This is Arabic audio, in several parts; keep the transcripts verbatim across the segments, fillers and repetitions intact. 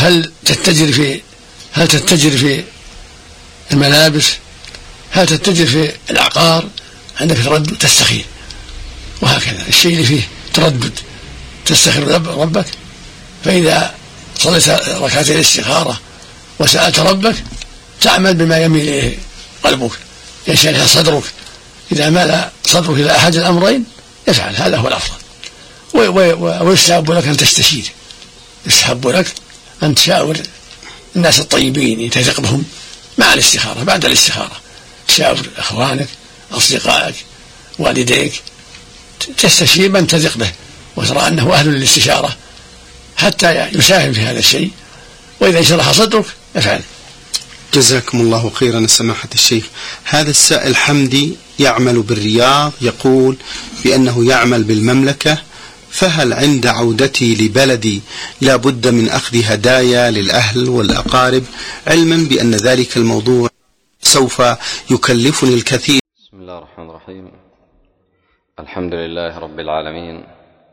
هل تتجر في هل تتجر في الملابس، هل تتجر في العقار، عندك تردد تستخير. وهكذا الشيء اللي فيه تردد تستخير ربك. فإذا صليت ركعتين الاستخارة وسألت ربك تعمل بما يميل إليه قلبك، ينشرح صدرك. إذا مال صدرك إلى أحد الأمرين يفعل، هذا هو الأفضل. ويستحب لك أن تستشير، يستحب لك أن تشاور الناس الطيبين تثق بهم مع الاستخارة. بعد الاستخارة تشاور أخوانك، أصدقائك، والديك، تستشير من تثق به وترى أنه أهل للاستشارة حتى يساهم في هذا الشيء. وإذا انشرح صدرك يفعل. جزاكم الله خيرا سماحة الشيخ. هذا السائل حمدي يعمل بالرياض، يقول بأنه يعمل بالمملكة، فهل عند عودتي لبلدي لا بد من أخذ هدايا للأهل والأقارب، علما بأن ذلك الموضوع سوف يكلفني الكثير؟ بسم الله الرحمن الرحيم. الحمد لله رب العالمين،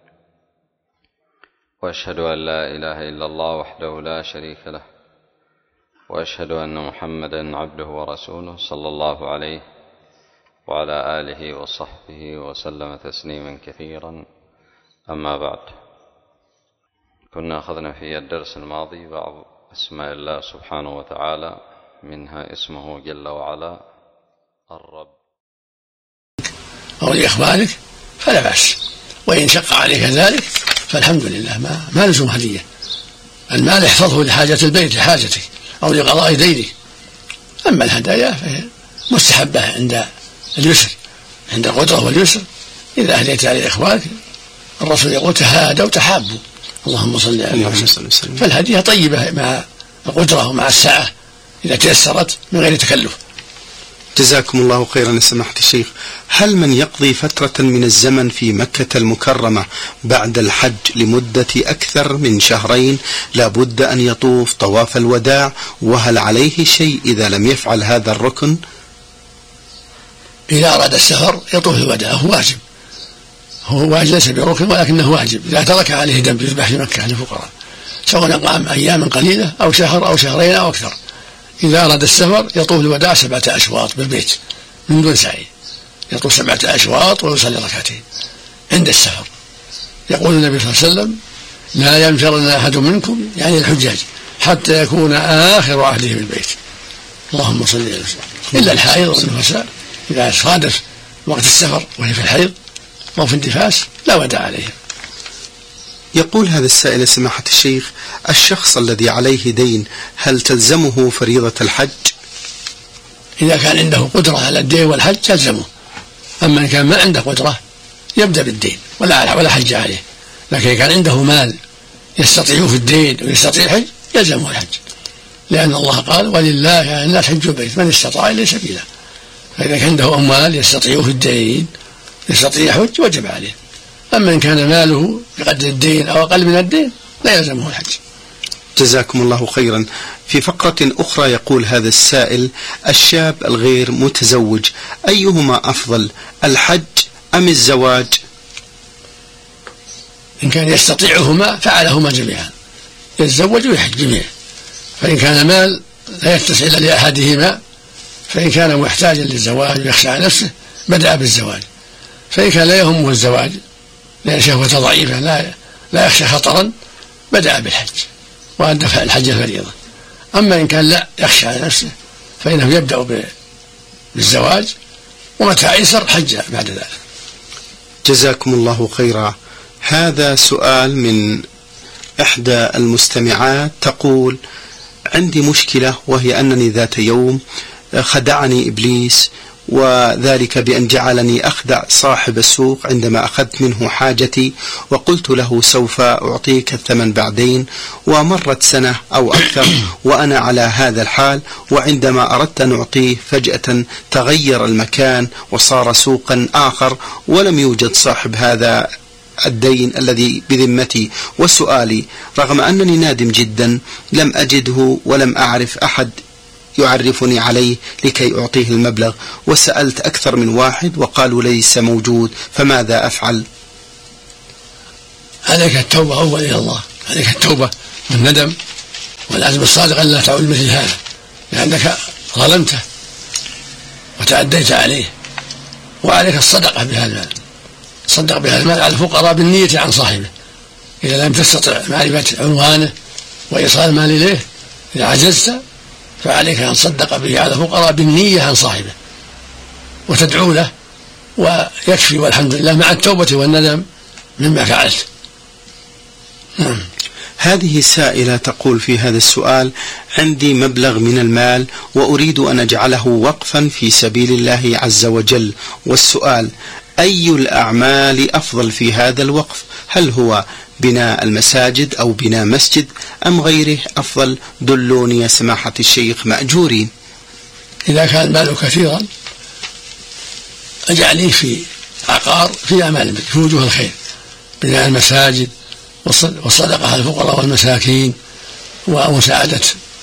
وأشهد أن لا إله إلا الله وحده لا شريك له، وأشهد أن محمدا عبده ورسوله صلى الله عليه وعلى آله وصحبه وسلم تسليما كثيرا. أما بعد، كنا أخذنا في الدرس الماضي بعض أسماء الله سبحانه وتعالى، منها اسمه جل وعلا الرب. أو لإخوانك فلا بأس، وإن شق عليك ذلك فالحمد لله، ما, ما لزم هدية. المال احفظه لحاجة البيت، لحاجتك أو لقضاء دينك. أما الهدايا فهي مستحبة عند اليسر، عند القدرة واليسر. إذا أهديت على إخوانك الرسول يقول تهادوا تحابوا، اللهم صل عليه وسلم. فالهدية طيبة مع القدرة ومع السعة إذا تيسرت من غير تكلف. جزاكم الله خيرا سماحة الشيخ. هل من يقضي فترة من الزمن في مكة المكرمة بعد الحج لمدة أكثر من شهرين لا بد أن يطوف طواف الوداع، وهل عليه شيء إذا لم يفعل هذا الركن؟ إذا أراد السفر يطوف الوداع، هو واجب، هو واجب ليس بركن ولكنه واجب. إذا ترك عليه دم يذبح في مكة للفقراء، سواء قام أياما قليلة أو شهر أو شهرين أو أكثر. إذا أراد السفر يطوف الوداع سبعة أشواط بالبيت من دون سعي، يطوف سبعة أشواط ويصلي ركعتين عند السفر. يقول النبي صلى الله عليه وسلم لا ينفرن أحد منكم، يعني الحجاج، حتى يكون آخر عهده بالبيت. اللهم صل على وسلم. إلا الحائض والنفساء إذا صادف وقت السفر وهي في الحيض أو في النفاس لا وداع عليهم. يقول هذا السائل سماحة الشيخ، الشخص الذي عليه دين هل تلزمه فريضة الحج؟ إذا كان عنده قدرة على الدين والحج تلزمه، أما إن كان ما عنده قدرة يبدأ بالدين ولا ولا حج عليه. لكن كان عنده مال يستطيع في الدين ويستطيع الحج يلزمه الحج، لأن الله قال ولله على الناس حج البيت من استطاع إليه سبيلا. فإذا كان عنده أموال يستطيع في الدين يستطيع حج وجب عليه. أما إن كان ماله بقدر الدين أو أقل من الدين لا يلزمه الحج. جزاكم الله خيرا. في فقرة أخرى يقول هذا السائل الشاب الغير متزوج أيهما أفضل، الحج أم الزواج؟ إن كان يستطيعهما فعلهما جميعا، يتزوج ويحج جميعا. فإن كان مال لا يتسع إلا لأحدهما، فإن كان محتاجا للزواج ويخشى على نفسه بدأ بالزواج. فإن كان لا يهمه الزواج لأن شهوته ضعيفة لا لا يخشى خطرا بدأ بالحج وأدى الحج فريضة. أما إن كان لا يخشى على نفسه فإنه يبدأ بالزواج، ومتى أيسر حج بعد ذلك. جزاكم الله خيرا. هذا سؤال من إحدى المستمعات تقول عندي مشكلة، وهي أنني ذات يوم خدعني إبليس، وذلك بأن جعلني أخدع صاحب السوق عندما أخذت منه حاجتي وقلت له سوف أعطيك الثمن بعدين، ومرت سنة أو أكثر وأنا على هذا الحال، وعندما أردت أن أعطيه فجأة تغير المكان وصار سوقا آخر ولم يوجد صاحب هذا الدين الذي بذمتي. وسؤالي رغم أنني نادم جدا لم أجده ولم أعرف أحد يعرفني عليه لكي أعطيه المبلغ، وسألت أكثر من واحد وقالوا ليس موجود، فماذا أفعل؟ عليك التوبة أول إلى الله، عليك التوبة والندم والعزم الصادق أن لا تعود مثل هذا، لأنك ظلمته وتعديت عليه، وعليك الصدقة بهذا المال. صدق بهذا المال على الفقراء بالنية عن صاحبه، إذا لم تستطع معرفة عنوانه وإيصال المال إليه، إذا عجزت فعليك أن تصدق به على الفقراء بالنية عن صاحبه وتدعو له، ويكفي والحمد لله مع التوبة والندم مما فعلت. نعم. هذه سائلة تقول في هذا السؤال: عندي مبلغ من المال وأريد أن أجعله وقفا في سبيل الله عز وجل، والسؤال: أي الأعمال أفضل في هذا الوقف؟ هل هو بناء المساجد أو بناء مسجد أم غيره أفضل؟ دلوني يا سماحة الشيخ مأجورين. إذا كان المال كثيرا أجعليه في عقار في أعمال في وجوه الخير، بناء المساجد والصدقة على الفقراء والمساكين ومساعدة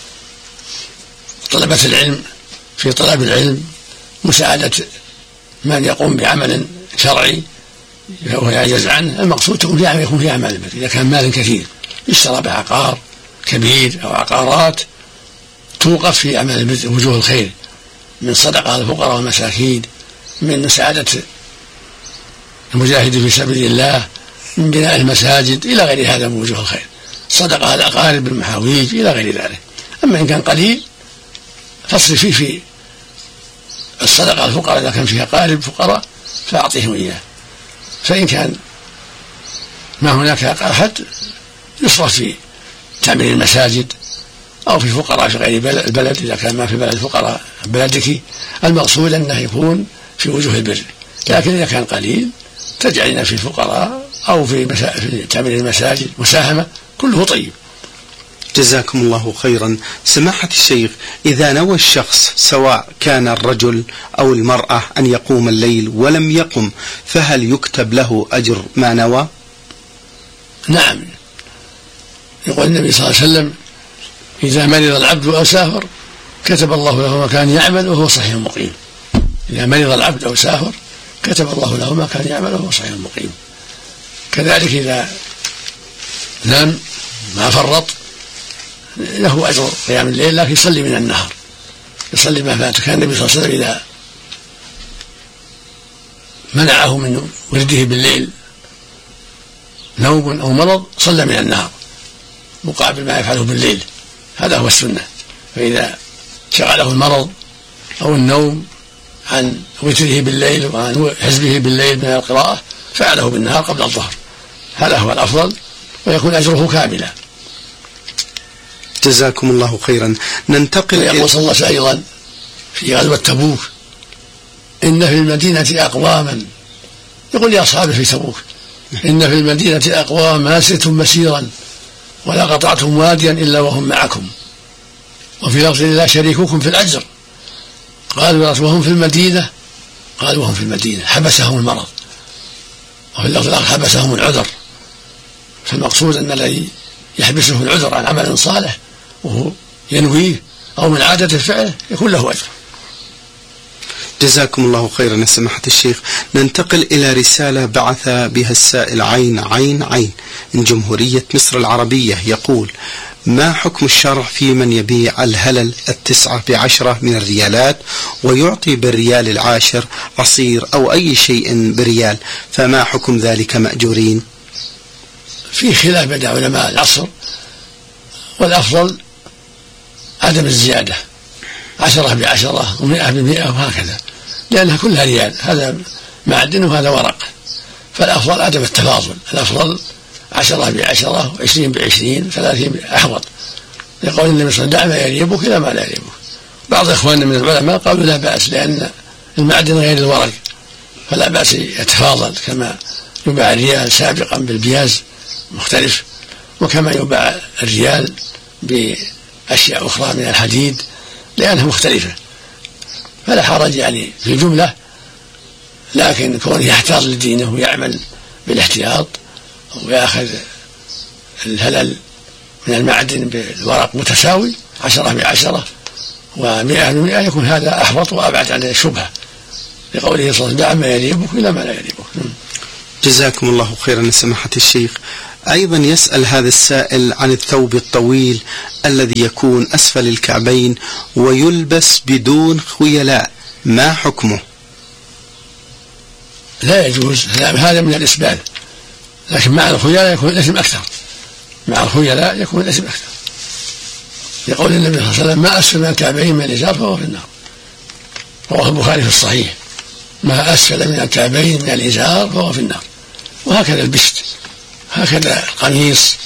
طلبة العلم في طلب العلم، مساعدة من يقوم بعمل شرعي وهو يعجز عنه. المقصود تكون في عمل يكون في أعمال البر. إذا كان مال كثير يشترى بعقار كبير أو عقارات توقف في أعمال وجوه الخير، من صدقة على الفقراء والمساكين، من مساعدة المجاهدين في سبيل الله، من بناء المساجد إلى غير هذا من وجوه الخير، صدقة على الأقارب بالمحاويج إلى غير ذلك. أما إن كان قليل فاصرف فيه في الصدقة على الفقراء إذا كان فيها قارب فقراء فأعطيهم إياه، فإن كان ما هناك أحد يصرف في تعمير المساجد أو في فقراء في غير البلد إذا كان ما في بلد فقراء بلدك. المقصود أنه يكون في وجوه البر، لكن إذا كان قليل تجعلنا في الفقراء أو في, مسا... في تعمير المساجد مساهمة، كله طيب. جزاكم الله خيرا. سماحة الشيخ، إذا نوى الشخص سواء كان الرجل أو المرأة أن يقوم الليل ولم يقم، فهل يكتب له أجر ما نوى؟ نعم، يقول النبي صلى الله عليه وسلم: إذا مرض العبد أو سافر كتب الله له ما كان يعمل وهو صحيح مقيم. إذا مرض العبد أو سافر كتب الله له ما كان يعمل وهو صحيح مقيم. كذلك إذا نام ما فرط له أجر قيام الليل، لكن يصلي من النهار، يصلي ما فات. كان النبي صلى الله عليه وسلم إذا منعه من ورده بالليل نوم أو مرض صلى من النهار مقابل ما يفعله بالليل، هذا هو السنة. فإذا شغله المرض أو النوم عن وتره بالليل وعن حزبه بالليل من القراءة فعله بالنهار قبل الظهر، هذا هو الأفضل ويكون أجره كاملا. جزاكم الله خيرا. ننتقل إلى يقول صلى الله عليه وسلم أيضا في غزوة تبوك: إن في المدينة أقواما، يقول لأصحابه في تبوك: إن في المدينة أقوام ما سرتم مسيرا ولا قطعتم واديا إلا وهم معكم، وفي لفظ لا شريككم في الأجر. قالوا وهم في المدينة؟ قالوا وهم في المدينة حبسهم المرض، وفي اللفظ الآخر حبسهم العذر. فالمقصود أن الذي يحبسه العذر عن عمل صالح وهو ينويه أو من عادة فعله يكون له أجر. جزاكم الله خيرا يا سماحة الشيخ. ننتقل إلى رسالة بعث بها السائل عين عين عين من جمهورية مصر العربية، يقول: ما حكم الشرع في من يبيع الهلل التسعة بعشرة من الريالات ويعطي بالريال العاشر عصير أو أي شيء بريال، فما حكم ذلك مأجورين؟ في خلاف بين علماء العصر، والأفضل عدم الزيادة، عشرة بعشرة ومئة بمئة وهكذا، لأنها كلها ريال، هذا معدن وهذا ورق، فالأفضل عدم التفاضل. الأفضل عشرة بعشرة وعشرين بعشرين ثلاثين أحوط، يقول النبي صلى الله عليه وسلم: دع ما يريبك إلى ما لا يريبك. بعض إخواننا من العلماء قالوا لا بأس، لأن المعدن غير الورق فلا بأس يتفاضل، كما يباع الريال سابقا بالبياز مختلف، وكما يباع الريال بأشياء أخرى من الحديد لأنها مختلفة، فلا حرج يعني في الجملة، لكن كونه يحتاط لدينه ويعمل بالاحتياط ويأخذ الهلل من المعدن بالورق متساوي عشرة بعشرة ومئة بمئة، يكون هذا أحوط وأبعد عن الشبهة، لقوله صلى الله عليه وسلم: دع ما يريبك إلى ما لا يريبك. جزاكم الله خيرا سماحة الشيخ. أيضا يسأل هذا السائل عن الثوب الطويل الذي يكون أسفل الكعبين ويلبس بدون خيلاء، ما حكمه؟ لا يجوز، هذا من الإسبال، لكن مع الخيلاء يكون الإثم أكثر، مع الخيلاء يكون الإثم أكثر، يقول النبي صلى الله عليه وسلم: ما أسفل من الكعبين من الإزار فهو في النار. رواه البخاري في الصحيح: ما أسفل من الكعبين من الإزار فهو في النار. وهكذا البشت، هكذا القميص،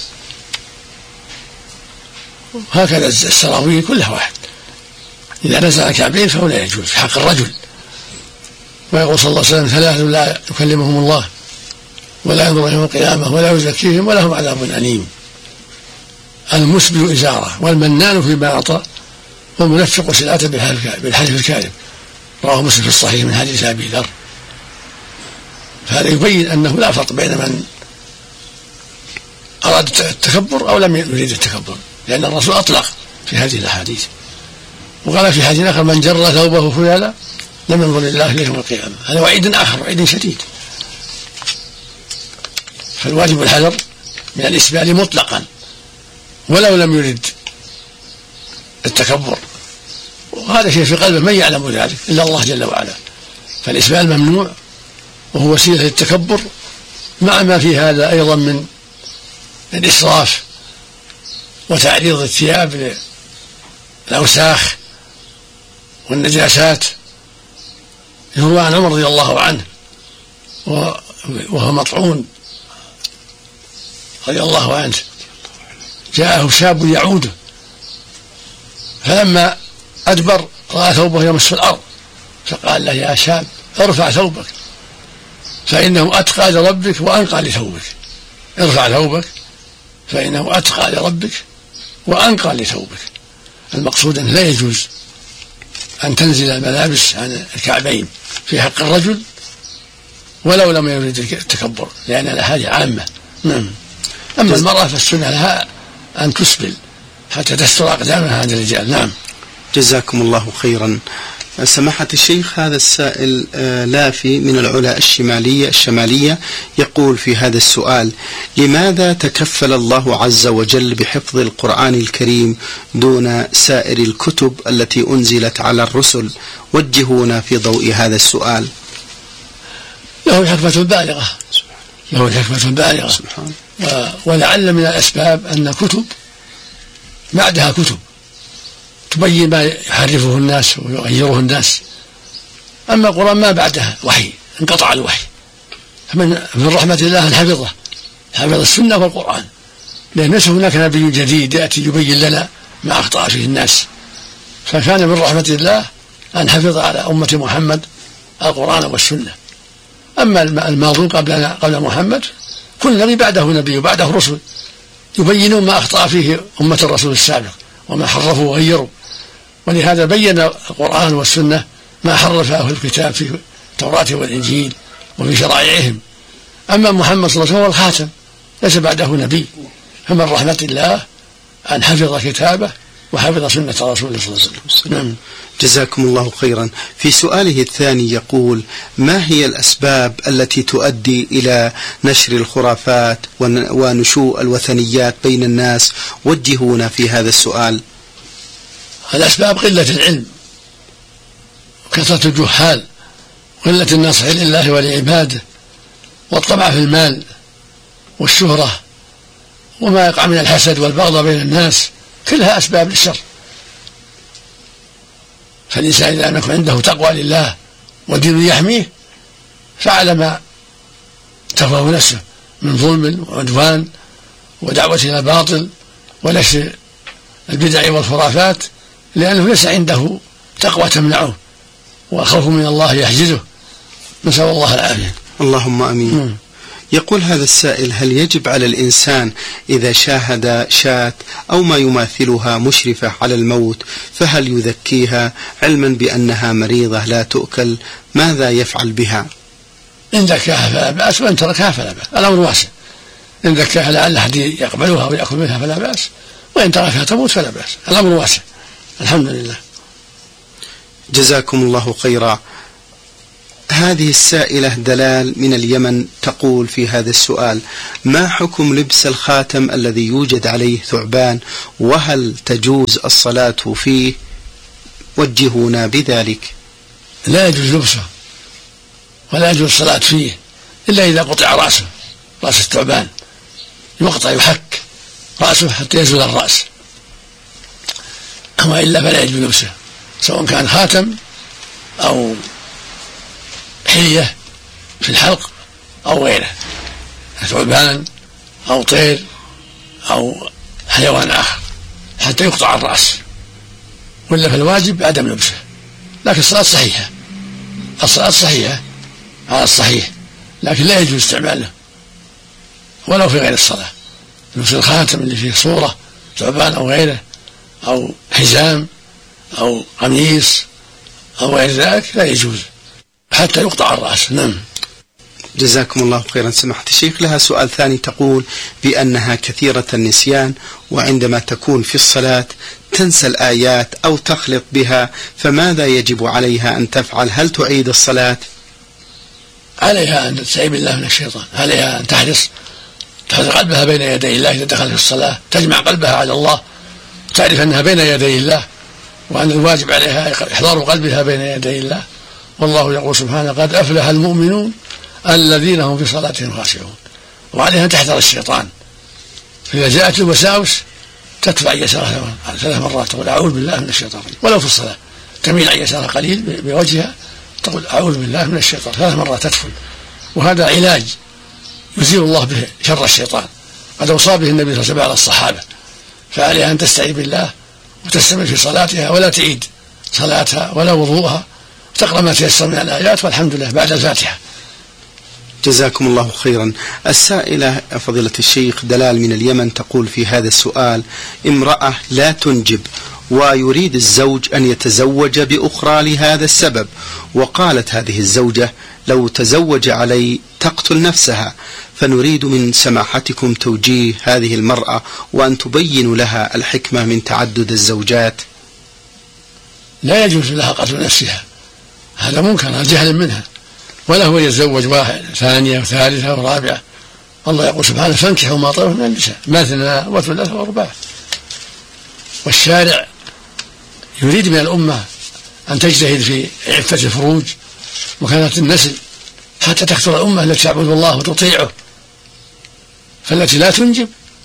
هكذا السراويل، كلها واحد. إذا نزل الكعبين فهو لا يجوز في حق الرجل. ويقول صلى الله عليه وسلم: ثلاث لا يكلمهم الله ولا ينظر إليهم القيامة ولا يزكيهم ولهم عذاب أليم: المسبل إزاره، والمنان فيما أعطى، والمنفق سلعته بالحلف الكاذب. رواه مسلم في الصحيح من حديث أبي ذر. فهذا يبين أنه لا فرق بين من أراد التكبر أو لم يريد التكبر، لأن الرسول أطلق في هذه الأحاديث. وقال في حديث آخر: من جر ثوبه خيالا لم ينظر الله إليه يوم القيامة. هذا وعيد آخر، وعيد شديد. فالواجب الحذر من الإسبال مطلقا ولو لم يرد التكبر، وهذا شيء في قلبه من يعلم ذلك إلا الله جل وعلا. فالإسبال ممنوع، وهو وسيلة للتكبر، مع ما في هذا أيضا من الإسراف وتعريض الثياب للأوساخ والنجاسات. يروى عن عمر رضي الله عنه وهو مطعون رضي الله عنه، جاءه شاب يعوده، فلما أدبر رأى ثوبه يمس الأرض، فقال له: يا شاب، ارفع ثوبك فإنه أتقى لربك وأنقى لثوبك. ارفع ثوبك فإنه أتقى لربك وأنقى لثوبك. المقصود أن لا يجوز أن تنزل الملابس عن الكعبين في حق الرجل ولو لم يريد التكبر، لأن هذه عامة. نعم. أما المرأة فالسنة لها أن تسبل حتى تستر أقدامها عن الرجال. نعم. جزاكم الله خيرا. سماحة الشيخ، هذا السائل لافي من العلا الشمالية الشمالية يقول في هذا السؤال: لماذا تكفل الله عز وجل بحفظ القرآن الكريم دون سائر الكتب التي أنزلت على الرسل؟ وجهونا في ضوء هذا السؤال. له الحكمة البالغة، له الحكمة البالغة سبحانه. ولعل من الأسباب أن كتب بعدها كتب تبين ما يحرفه الناس ويغيره الناس. أما القرآن ما بعدها وحي، انقطع الوحي. فمن من رحمة الله أن حفظه، حفظ السنة والقرآن، لأن ليس هناك نبي جديد يأتي يبين لنا ما أخطأ فيه الناس. فكان من رحمة الله أن حفظ على أمة محمد القرآن والسنة. أما الماضون قبل قبل محمد كل نبي بعده نبي وبعده رسل يبينون ما أخطأ فيه أمة الرسول السابق وما حرفوا وغيروا. ولهذا بين القرآن والسنة ما حرف أهل الكتاب في التوراة والإنجيل وفي شرائعهم. أما محمد صلى الله عليه وسلم هو الخاتم، ليس بعده نبي. فمن رحمة الله أن حفظ كتابه وحفظ سنة رسوله صلى الله عليه وسلم. نعم. جزاكم الله خيرا. في سؤاله الثاني يقول: ما هي الأسباب التي تؤدي إلى نشر الخرافات ونشوء الوثنيات بين الناس؟ وجهونا في هذا السؤال. الأسباب قلة العلم وكثرة الجهال وقلة النصح لله ولعباده والطمع في المال والشهرة وما يقع من الحسد والبغض بين الناس، كلها أسباب للشر. فالإنسان إذا لم يكن عنده تقوى لله ودين يحميه فعل ما تهواه نفسه من ظلم وعدوان ودعوة إلى باطل ونشر البدع والخرافات، لأنه ليس عنده تقوى تمنعه وخوف من الله يحجزه. نسأل الله العافية. اللهم آمين. م. يقول هذا السائل: هل يجب على الإنسان إذا شاهد شاة أو ما يماثلها مشرفة على الموت فهل يذكيها علما بأنها مريضة لا تؤكل؟ ماذا يفعل بها؟ إن ذكاها فلا بأس، وإن تركها فلا بأس. الأمر واسع. إن ذكاها لعل أحد يقبلها ويأكل منها فلا بأس، وإن تركها تموت فلا بأس. الأمر واسع. الحمد لله. جزاكم الله خيرا. هذه السائلة دلال من اليمن تقول في هذا السؤال: ما حكم لبس الخاتم الذي يوجد عليه ثعبان، وهل تجوز الصلاة فيه؟ وجهونا بذلك. لا يجوز لبسه ولا يجوز الصلاة فيه إلا إذا قطع رأسه، رأس الثعبان يقطع يحك رأسه حتى يزول الرأس، وإلا فلا يجوز لبسه، سواء كان خاتم أو حلية في الحلق أو غيره، ثعبان أو طير أو حيوان آخر، حتى يقطع الرأس، وإلا فالواجب عدم لبسه. لكن الصلاة صحيحة، الصلاة صحيحة على الصحيح، لكن لا يجوز استعماله ولو في غير الصلاة. لبس الخاتم اللي فيه صورة ثعبان أو غيره، أو حزام أو قميص أو غير ذلك لا يجوز حتى يقطع الرأس. نعم. جزاكم الله خيرا سماحة الشيخ. لها سؤال ثاني تقول بأنها كثيرة النسيان، وعندما تكون في الصلاة تنسى الآيات أو تخلط بها، فماذا يجب عليها أن تفعل؟ هل تعيد الصلاة؟ عليها أن تستعيذ بالله من الشيطان، عليها أن تحرص تحط قلبها بين يدي الله إذا دخلت في الصلاة، تجمع قلبها على الله، تعرف أنها بين يدي الله، وأن الواجب عليها إحضار قلبها بين يدي الله. والله يقول سبحانه: قد أفلح المؤمنون الذين هم في صلاتهم خاشعون. وعليها أن تحذر الشيطان، فإذا جاءت الوساوس تدفع يسارها ثلاث مرات، تقول أعوذ بالله من الشيطان، ولو في الصلاة تميل عن يسارها قليل بوجهها، تقول أعوذ بالله من الشيطان ثلاث مرات تدخل. وهذا علاج يزيل الله به شر الشيطان، قد أوصى به النبي صلى الله عليه وسلم على الصحابة. فعليها أن تستعيذ بالله وتستمر في صلاتها، ولا تعيد صلاتها ولا وضوءها، تقرأ ما تيسر من الآيات، والحمد لله بعد الفاتحة. جزاكم الله خيرا. السائلة فضيلة الشيخ دلال من اليمن تقول في هذا السؤال: امرأة لا تنجب ويريد الزوج أن يتزوج بأخرى لهذا السبب، وقالت هذه الزوجة: لو تزوج علي تقتل نفسها، فنريد من سماحتكم توجيه هذه المرأة وأن تبين لها الحكمة من تعدد الزوجات. لا يجوز لها قتل نفسها، هذا منكر جهل منها، ولا هو يتزوج واحد ثانية وثالثة ورابعة. الله يقول سبحانه: فانكحوا ما طاب من النساء مثنى وثلاث ورباع. والشارع يريد من الأمة أن تجتهد في عفة الفروج وكانت النسل، حتى تكثر الأمة التي تعبد الله وتطيعه. فالتي لا تنجب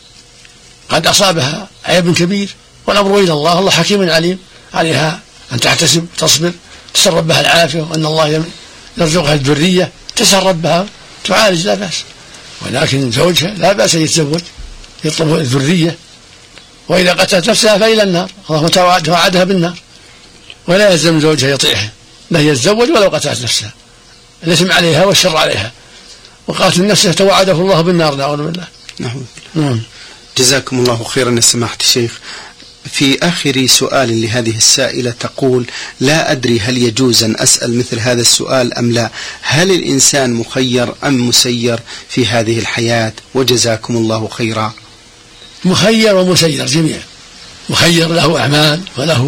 قد أصابها عيب كبير، والأمر إلى الله، الله حكيم عليم. عليها أن تحتسب وتصبر، تسأل ربها العافية، وأن الله يرزقها الذرية، تسأل ربها تعالج، لا بأس. ولكن زوجها لا بأس يتزوج، يطلب الذرية، وإذا قتلت نفسها فإلى النار، الله توعدها بالنار، ولا يلزم زوجها يطيعها، لا يتزوج ولو قتلت نفسها، الإثم عليها والشر عليها، وقاتل نفسه توعده الله بالنار، نعوذ بالله. نعم. جزاكم الله خيرا يا سماحة الشيخ. في آخر سؤال لهذه السائلة تقول: لا أدري هل يجوز أن أسأل مثل هذا السؤال أم لا، هل الإنسان مخير أم مسير في هذه الحياة؟ وجزاكم الله خيرا. مخير ومسير جميعا، مخير له أعمال وله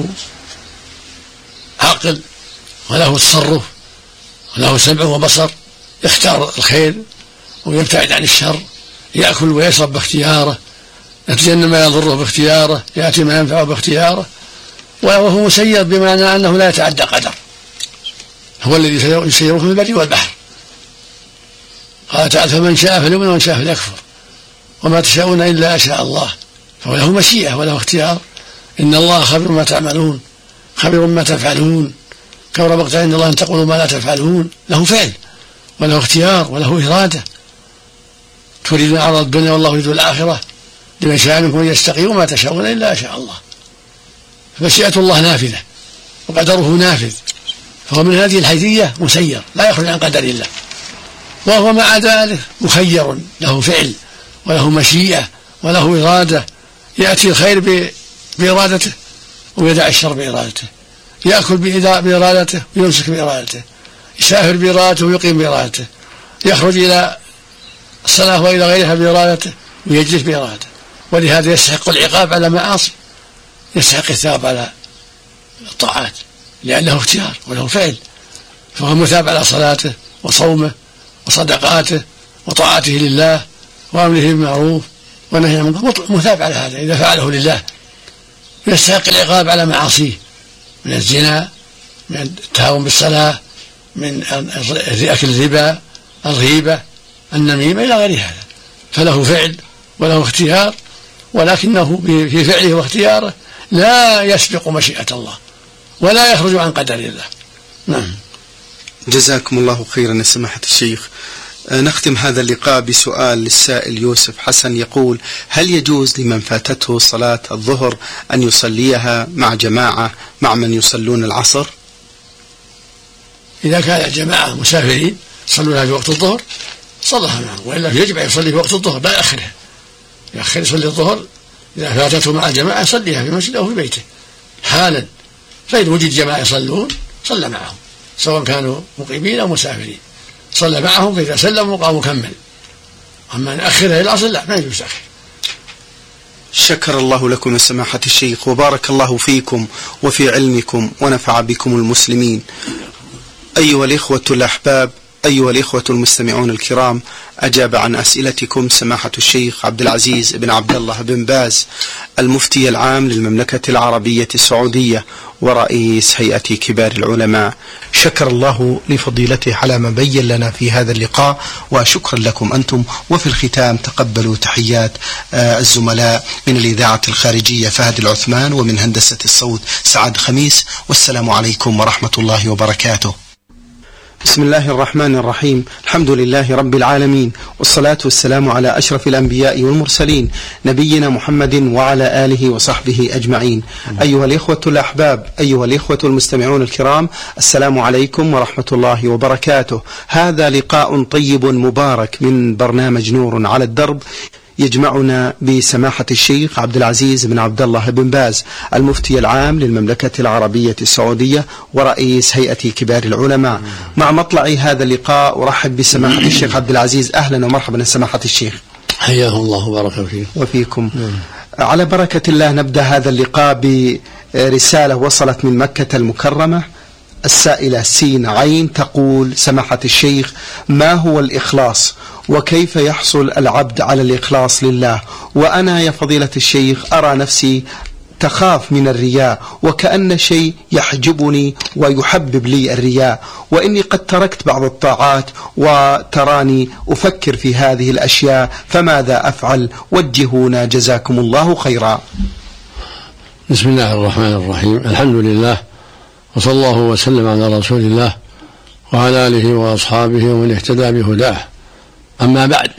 عقل وله تصرف وله سمع وبصر، يختار الخير ويبتعد عن الشر، يأكل ويشرب باختياره، يتجنب ما يضره باختياره، يأتي ما ينفعه باختياره. وهو مسير بمعنى أنه لا يتعدى قدر، هو الذي يسيره في البر والبحر. قال تعالى: فمن شاء فليؤمن ومن شاء فليكفر وما تشاءون إلا أن شاء الله. فهو له مشيئة وله اختيار. إن الله خبير ما تعملون خبير ما تفعلون، كبر مقتا عند الله أن تقولوا ما لا تفعلون. له فعل وله اختيار وله إرادة. تريدون عرض الدنيا والله يريد الآخرة، لمن شاء منكم أن يستقيم وما تشاءون إلا أن شاء الله. فمشيئة الله نافذة وقدره نافذ، فهو من هذه الحيثية مسير لا يخرج عن قدر الله. وهو مع ذلك مخير، له فعل وله مشيئة وله إرادة، يأتي الخير بإرادته ويدع الشر بإرادته، يأكل بإرادته ويمسك بإرادته، يسافر بإرادته ويقيم بإرادته، يخرج إلى الصلاة وإلى غيرها بإرادته ويجلس بإرادته. ولهذا يستحق العقاب على معاصي، يستحق الثواب على الطاعات، لأنه اختيار وله فعل. فهو مثاب على صلاته وصومه وصدقاته وطاعته لله وأمره بالمعروف ونهيه عن المنكر، مثاب على هذا إذا فعله لله. يستحق العقاب على معاصيه من الزنا، من التهاون بالصلاة، من أكل الربا، الغيبة، النميمة إلى غير هذا، فله فعل وله اختيار، ولكنه في فعله واختياره لا يسبق مشيئة الله ولا يخرج عن قدر الله. نعم. جزاكم الله خيرا يا سماحة الشيخ. نختم هذا اللقاء بسؤال للسائل يوسف حسن يقول: هل يجوز لمن فاتته صلاة الظهر أن يصليها مع جماعة مع من يصلون العصر؟ إذا كان الجماعة مسافرين صلوها في وقت الظهر صلها معهم، وإلا يجب أن يصلي في وقت الظهر لا يأخرها، يأخر يصلي الظهر إذا فاتته مع الجماعة يصليها في مسجد أو في بيته حالا، فإن وجد جماعة يصلون صلى معهم سواء كانوا مقيمين أو مسافرين، صلى معهم فإذا سلموا قاموا كمل. أما أن أخرها إلى العصر لا، ما يجوز أخر. شكر الله لكم يا سماحة الشيخ، وبارك الله فيكم وفي علمكم ونفع بكم المسلمين. أيها الإخوة الأحباب، أيها الإخوة المستمعون الكرام، أجاب عن أسئلتكم سماحة الشيخ عبد العزيز بن عبد الله بن باز المفتي العام للمملكة العربية السعودية ورئيس هيئة كبار العلماء. شكر الله لفضيلته على ما بين لنا في هذا اللقاء، وشكرا لكم أنتم. وفي الختام تقبلوا تحيات الزملاء من الإذاعة الخارجية فهد العثمان، ومن هندسة الصوت سعد خميس، والسلام عليكم ورحمة الله وبركاته. بسم الله الرحمن الرحيم. الحمد لله رب العالمين، والصلاة والسلام على أشرف الأنبياء والمرسلين نبينا محمد وعلى آله وصحبه أجمعين. أيها الإخوة الأحباب، أيها الإخوة المستمعون الكرام، السلام عليكم ورحمة الله وبركاته. هذا لقاء طيب مبارك من برنامج نور على الدرب، يجمعنا بسماحة الشيخ عبد العزيز بن عبد الله بن باز المفتي العام للمملكة العربية السعودية ورئيس هيئة كبار العلماء. مع مطلع هذا اللقاء أرحب بسماحة الشيخ عبد العزيز. أهلا ومرحبا سماحة الشيخ. حياه الله وبارك فيه. وفيكم. على بركة الله نبدأ هذا اللقاء برسالة وصلت من مكة المكرمة. السائلة سين عين تقول: سماحة الشيخ، ما هو الإخلاص وكيف يحصل العبد على الإخلاص لله؟ وأنا يا فضيلة الشيخ أرى نفسي تخاف من الرياء، وكأن شيء يحجبني ويحبب لي الرياء، وإني قد تركت بعض الطاعات وتراني أفكر في هذه الأشياء، فماذا أفعل؟ وجهونا جزاكم الله خيرا. بسم الله الرحمن الرحيم. الحمد لله، وصلى الله وسلم على رسول الله وعلى آله وأصحابه ومن اهتدى بهداه. أما بعد،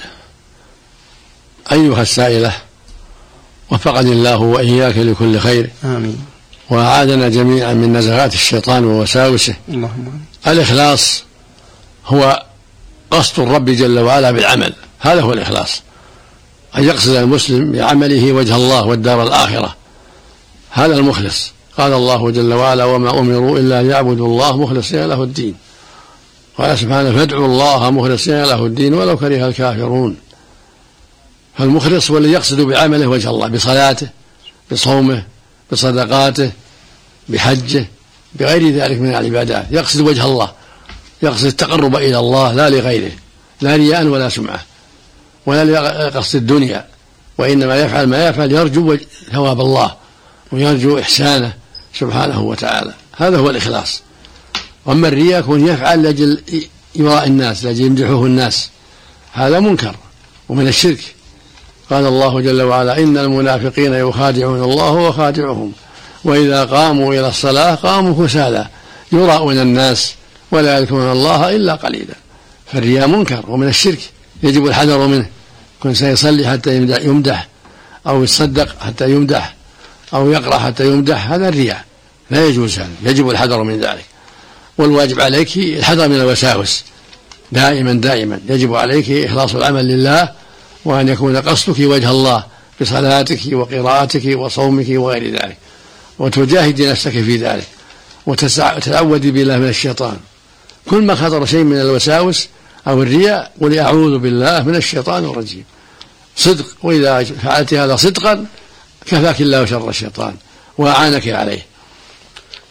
أيها السائلة، وفقني الله وإياك لكل خير، آمين، وأعاذنا جميعا من نزغات الشيطان ووساوسه. اللهم. الإخلاص هو قصد الرب جل وعلا بالعمل، هذا هو الإخلاص، أن يقصد المسلم بعمله وجه الله والدار الآخرة، هذا المخلص. قال الله جل وعلا: وما أمروا إلا ليعبدوا الله مخلصين له الدين. قال سبحانه: فادعوا الله مخلصين له الدين ولو كره الكافرون. فالمخلص هو الذي يقصد بعمله وجه الله، بصلاته، بصومه، بصدقاته، بحجه، بغير ذلك من العبادات، يقصد وجه الله، يقصد التقرب إلى الله لا لغيره، لا رياء ولا سمعة ولا لقصد الدنيا، وإنما يفعل ما يفعل يرجو ثواب الله ويرجو إحسانه سبحانه وتعالى، هذا هو الإخلاص. وأما الرياء يكون يفعل لأجل يراء الناس، لأجل يمدحه الناس، هذا منكر ومن الشرك. قال الله جل وعلا: إن المنافقين يخادعون الله وخادعهم وإذا قاموا إلى الصلاة قاموا كسالى يراءون الناس ولا يذكرون الله إلا قليلا. فالرياء منكر ومن الشرك، يجب الحذر منه. كن سيصلي حتى يمدح، أو يتصدق حتى يمدح، أو يقرأ حتى يمدح، هذا الرياء لا يجوز، هذا يجب الحذر من ذلك. والواجب عليك الحذر من الوساوس دائما دائما، يجب عليك إخلاص العمل لله، وأن يكون قصدك وجه الله بصلاتك وقراءتك وصومك وغير ذلك، وتجاهد نفسك في ذلك، وتتعوذ بالله من الشيطان. كل ما خطر شيء من الوساوس أو الرياء قل أعوذ بالله من الشيطان الرجيم، صدق، وإذا فعلت هذا صدقا كفاك الله شر الشيطان وأعانك عليه.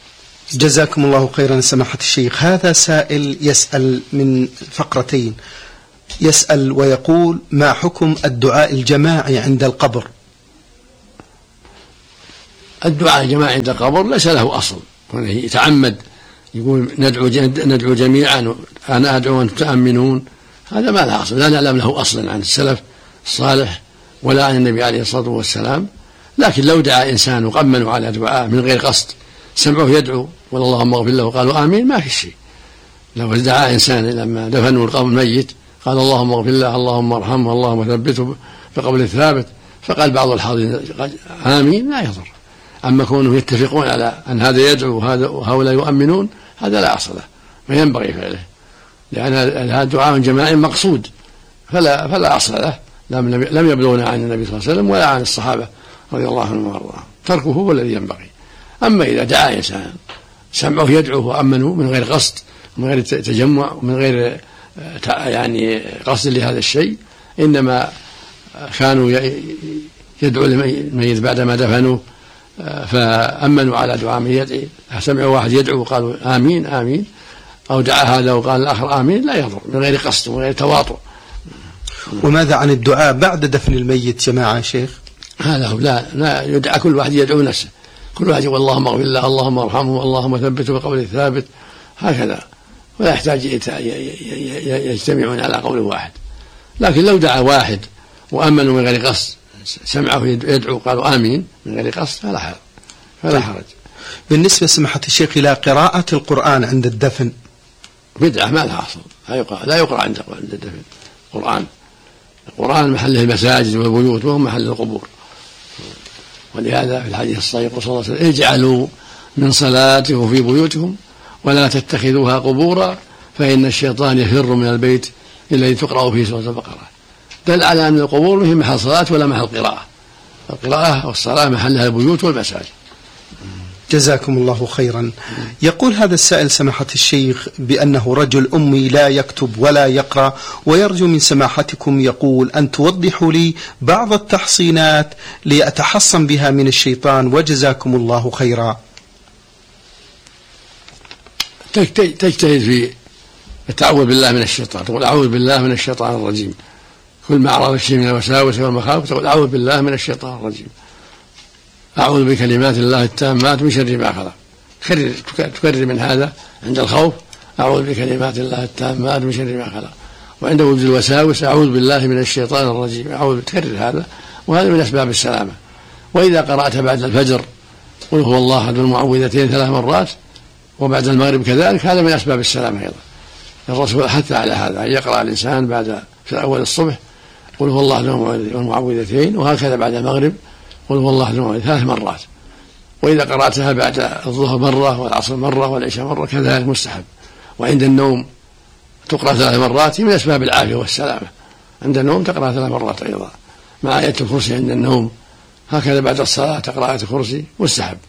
جزاكم الله خيرا سماحة الشيخ. هذا سائل يسأل من فقرتين، يسأل ويقول: ما حكم الدعاء الجماعي عند القبر؟ الدعاء الجماعي عند القبر ليس له أصل، يتعمد يقول ندعو ندعو جميعا أنا أدعو وأنتم تأمنون، هذا ما له أصل، لا نعلم له أصلا عن السلف الصالح ولا عن النبي عليه الصلاة والسلام. لكن لو دعا إنسان وقمنوا على دعاء من غير قصد، سمعوه يدعو واللهم اغفر له وقالوا آمين، ما في شيء. لو دعا إنسان لما دفنوا القبر الميت قال اللهم اغفر له اللهم ارحمه اللهم ثبته بقبل الثابت، فقال بعض الحاضرين آمين، لا يضر. أما كونهم يتفقون على أن هذا يدعو وهؤلاء يؤمنون، هذا لا أصل له، ما ينبغي فعله، لأن هذا دعاء جماعي مقصود فلا فلا أصل له، لم يبلغنا عن النبي صلى الله عليه وسلم ولا عن الصحابة رضي الله عنهم وارضاهم، تركه هو الذي ينبغي. أما إذا دعا إنسان سمعوه يدعو وأمنوا من غير قصد، من غير تجمع، من غير يعني قصد لهذا الشيء، إنما كانوا يدعو الميت بعدما دفنوه فأمنوا على دعاء من يدعي، سمعوا واحد يدعو وقالوا آمين آمين، أو دعا هذا وقال الآخر آمين، لا يضر، من غير قصد ومن غير تواطؤ. وماذا عن الدعاء بعد دفن الميت جماعة شيخ؟ هذا هو، لا لا يدعى كل واحد يدعو نفسه، كل واحد يقول اللهم اغفر له اللهم ارحمه اللهم ثبته بقول الثابت، هكذا، ولا يحتاج يجتمعون على قول واحد. لكن لو دعا واحد وأمنوا من غير قصد، سمعه يدعو قالوا آمين من غير قصد، فلا حرج فلا حرج. بالنسبة سماحة الشيخ إلى قراءة القرآن عند الدفن، بدعة ما لها أصل، لا يقرأ عند الدفن. القرآن القرآن محله المساجد والبيوت وهو محل القبور، ولهذا في الحديث الصحيح صلى الله عليه وسلم: اجعلوا من صلاتكم في بيوتكم ولا تتخذوها قبورا فإن الشيطان يفر من البيت الذي تقرأ فيه سورة البقرة. دل على أن القبور هي محل صلاة ولا محل قراءة، القراءة والصلاة محلها البيوت والمساجد. جزاكم الله خيرا. يقول هذا السائل سماحة الشيخ بأنه رجل أمي لا يكتب ولا يقرأ، ويرجو من سماحتكم يقول أن توضحوا لي بعض التحصينات لأتحصن بها من الشيطان، وجزاكم الله خيرا. تجتهد في التعوذ بالله من الشيطان، تقول أعوذ بالله من الشيطان الرجيم، كل ما أعرض الشيء من الوساوس والمخاوف تقول أعوذ بالله من الشيطان الرجيم، أعوذ بكلمات الله التامات من شر ما خلق، تكرر تكرر من هذا عند الخوف، أعوذ بكلمات الله التامات من شر ما خلق، وعند وجود الوساوس أعوذ بالله من الشيطان الرجيم، أعوذ تكرر هذا، وهذا من أسباب السلامة. وإذا قرأت بعد الفجر قل هو الله أحد المعوذتين ثلاث مرات، وبعد المغرب كذلك، هذا من أسباب السلامة أيضا. الرسول حث على هذا، أن يقرأ الإنسان بعد في أول الصبح قل هو الله المعوذتين، وهكذا بعد المغرب قل هو الله المعوذتين ثلاث مرات. وإذا قرأتها بعد الظهر مرة والعصر مرة والعشاء مرة كذلك مستحب. وعند النوم تقرأ ثلاث مرات من أسباب العافية والسلامة، عند النوم تقرأ ثلاث مرات أيضا مع آية الكرسي عند النوم، هكذا بعد الصلاة تقرأ آية الكرسي مستحب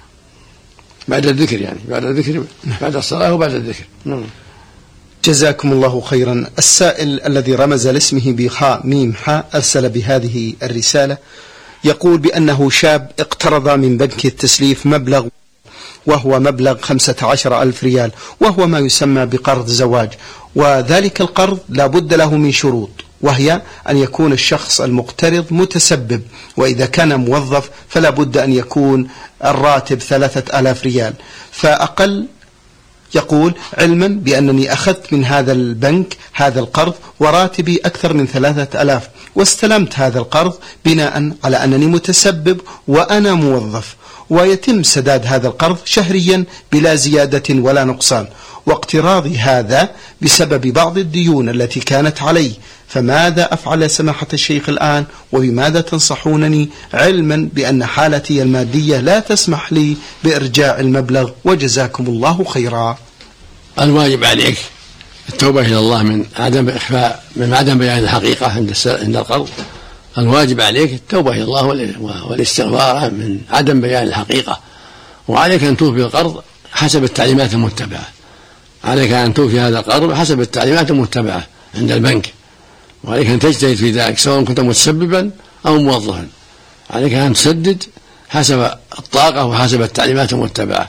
بعد الذكر، يعني بعد الذكر بعد الصلاة وبعد الذكر. نعم. جزاكم الله خيرا. السائل الذي رمز لاسمه بخاء ميم حاء أرسل بهذه الرسالة، يقول بأنه شاب اقترض من بنك التسليف مبلغ، وهو مبلغ خمسة عشر ألف ريال، وهو ما يسمى بقرض زواج، وذلك القرض لا بد له من شروط، وهي أن يكون الشخص المقترض متسبب، وإذا كان موظف فلا بد أن يكون الراتب ثلاثة آلاف ريال فأقل. يقول علما بأنني أخذت من هذا البنك هذا القرض وراتبي أكثر من ثلاثة ألاف، واستلمت هذا القرض بناء على أنني متسبب وأنا موظف، ويتم سداد هذا القرض شهريا بلا زيادة ولا نقصان، واقتراضي هذا بسبب بعض الديون التي كانت علي، فماذا أفعل سماحة الشيخ الآن، وبماذا تنصحونني علما بأن حالتي المادية لا تسمح لي بإرجاع المبلغ، وجزاكم الله خيرا. الواجب عليك التوبة إلى الله من عدم إخفاء من عدم بيان الحقيقة عند عند القرض. الواجب عليك التوبة إلى الله والاستغفار من عدم بيان الحقيقة، وعليك أن توفي القرض حسب التعليمات المتبعة، عليك أن توفي هذا القرض حسب التعليمات المتبعة عند البنك، وعليك أن تجتهد في ذلك سواء كنت متسببا أو موظفا، عليك أن تسدد حسب الطاقة وحسب التعليمات المتبعة.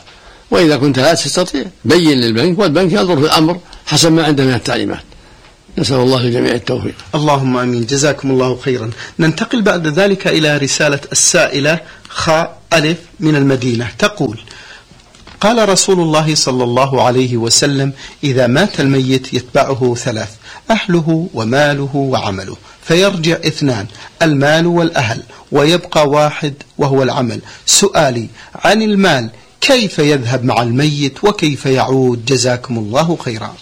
وإذا كنت لا تستطيع بين للبنك، والبنك ينظر في الأمر حسب ما عنده من التعليمات. نسأل الله للجميع التوفيق. اللهم آمين. جزاكم الله خيرا. ننتقل بعد ذلك إلى رسالة السائلة خاء ألف من المدينة، تقول: قال رسول الله صلى الله عليه وسلم: إذا مات الميت يتبعه ثلاث: أهله وماله وعمله، فيرجع اثنان: المال والأهل، ويبقى واحد وهو العمل. سؤالي عن المال، كيف يذهب مع الميت وكيف يعود؟ جزاكم الله خيرا.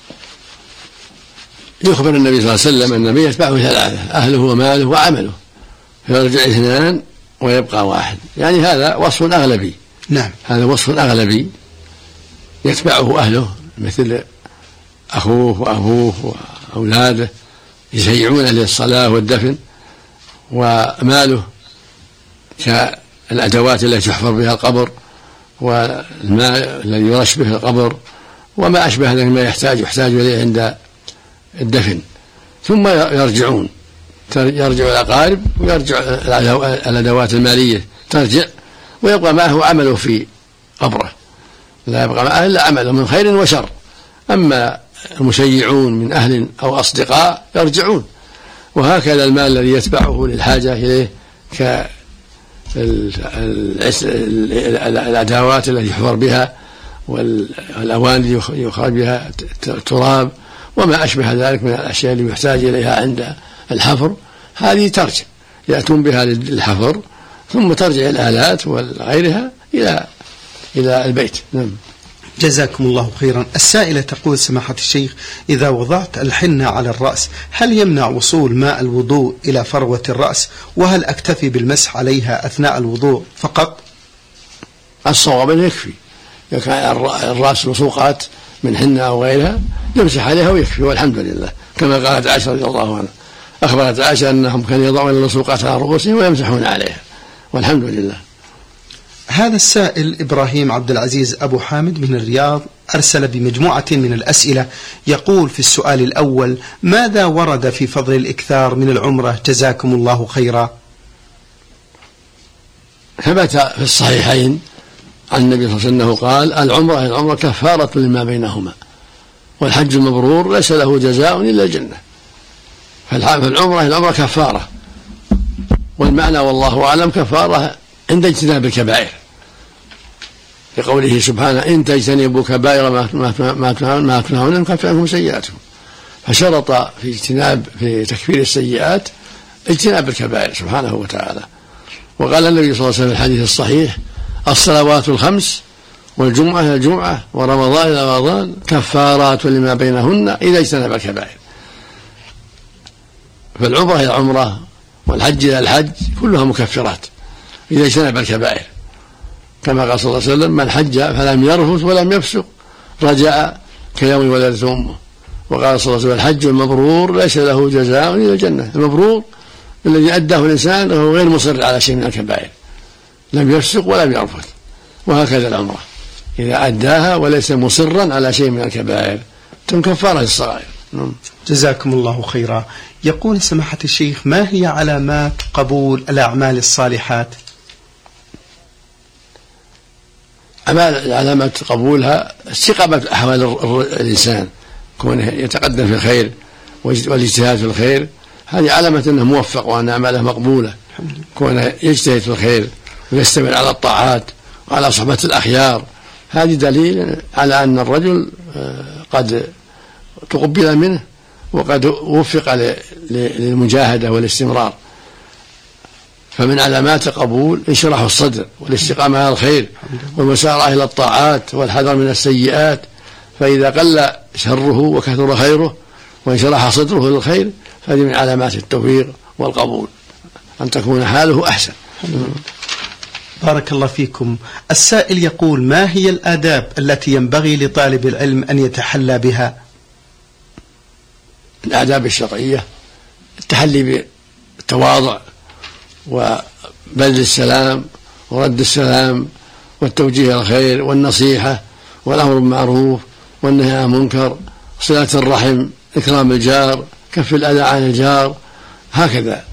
يخبر النبي صلى الله عليه وسلم أن النبي يتبعه ثلاثة: أهله وماله وعمله، فيرجع اثنان ويبقى واحد. يعني هذا وصف أغلبي. نعم، هذا وصف أغلبي، يتبعه أهله مثل أخوه وأبوه وأولاده يشيعونه للصلاة والدفن، وماله كالأدوات التي يحفر بها القبر، والماء الذي يرش به القبر، وما أشبه ذلك ما يحتاج يحتاج إليه عند الدفن. ثم يرجعون، يرجع الأقارب ويرجع الأدوات المالية ترجع، ويبقى معه عمله في قبره، لا يبقى معه إلا عمله من خير وشر. أما المشيعون من أهل أو أصدقاء يرجعون. وهكذا المال الذي يتبعه للحاجة إليه كالأدوات التي يحفر بها، والأواني التي يخرج بها التراب، وما أشبه ذلك من الأشياء اللي يحتاج إليها عند الحفر، هذه ترجع، يأتون بها للحفر، ثم ترجع الآلات وغيرها إلى إلى البيت. نعم. جزاكم الله خيرا. السائلة تقول: سماحة الشيخ، إذا وضعت الحنة على الرأس هل يمنع وصول ماء الوضوء إلى فروة الرأس؟ وهل أكتفي بالمسح عليها أثناء الوضوء فقط؟ الصواب أنه يكفي، إذا كان الرأس لصوقات من حنة أو غيرها يمسح عليها ويكفي، والحمد لله، كما قالت عائشة رضي الله عنها، أخبرت عائشة أنهم كانوا يضعون اللصوقات على رؤوسهم ويمسحون عليها، والحمد لله. هذا السائل إبراهيم عبد العزيز أبو حامد من الرياض أرسل بمجموعة من الأسئلة، يقول في السؤال الأول: ماذا ورد في فضل الإكثار من العمرة؟ جزاكم الله خيرا. ثبت في الصحيحين عن النبي صلى الله عليه وسلم قال: العمرة العمرة كفارة لما بينهما، والحج المبرور ليس له جزاء إلا الجنة. فالعمرة العمرة كفارة، والمعنى والله أعلم كفارة عند اجتناب الكبائر، لقوله سبحانه: إن تجتنبوا كبائر ما تنهون نكفر عنكم سيئاتكم. فشرط في اجتناب في تكفير السيئات اجتناب الكبائر سبحانه وتعالى. وقال النبي صلى الله عليه وسلم في الحديث الصحيح: الصلوات الخمس والجمعة إلى الجمعة ورمضان إلى رمضان كفارات لما بينهن إذا اجتنب الكبائر. فالعمرة إلى العمرة والحج إلى الحج كلها مكفرات إذا اجتنب الكبائر، كما قال صلى الله عليه وسلم: من حج فلم يرفث ولم يفسق رجع كيوم ولدته أمه. وقال صلى الله عليه وسلم: الحج المبرور ليس له جزاء إلا الجنة. المبرور الذي أداه الإنسان وهو غير مصر على شيء من الكبائر، لم يفسق ولم يرفث. وهكذا العمرة إذا أداها وليس مصرا على شيء من الكبائر تم كفارة الصغائر. جزاكم الله خيرا. يقول سماحة الشيخ: ما هي علامات قبول الأعمال الصالحات؟ علامات قبولها استقامة أحوال الإنسان، كونه يتقدم في الخير والاجتهاد في الخير، هذه علامة أنه موفق وأن أعماله مقبولة، كونه يجتهد في الخير ويستمر على الطاعات وعلى صحبة الأخيار، هذه دليل على أن الرجل قد تقبل منه وقد وفق للمجاهدة والاستمرار. فمن علامات قبول انشراح الصدر والاستقامة على الخير والمسارعة إلى الطاعات والحذر من السيئات، فإذا قل شره وكثر خيره وانشرح صدره للخير فهذه من علامات التوفيق والقبول، أن تكون حاله أحسن. بارك الله فيكم. السائل يقول: ما هي الآداب التي ينبغي لطالب العلم أن يتحلى بها؟ الآداب الشرعية: التحلي بالتواضع وبذل السلام ورد السلام والتوجيه إلى الخير والنصيحة والأمر بالمعروف والنهي عن المنكر، صلة الرحم، إكرام الجار، كف الأذى عن الجار، هكذا.